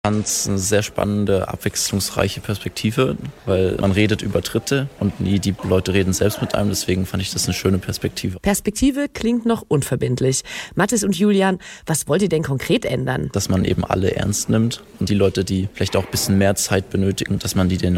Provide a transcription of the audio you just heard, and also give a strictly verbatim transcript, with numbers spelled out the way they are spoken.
Ich fand es eine sehr spannende, abwechslungsreiche Perspektive, weil man redet über Dritte und nie die Leute reden selbst mit einem. Deswegen fand ich das eine schöne Perspektive. Perspektive klingt noch unverbindlich. Mathis und Julian, was wollt ihr denn konkret ändern? Dass man eben alle ernst nimmt und die Leute, die vielleicht auch ein bisschen mehr Zeit benötigen, dass man die denen